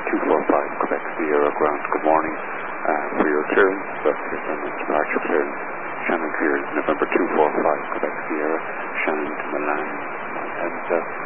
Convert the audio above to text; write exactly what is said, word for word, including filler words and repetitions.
two four five Quebec Sierra ground. Good morning. Uh, for your clearance, uh, departure clearance, Shannon clearance, November two four five Quebec Sierra, Shannon to Milan, and uh,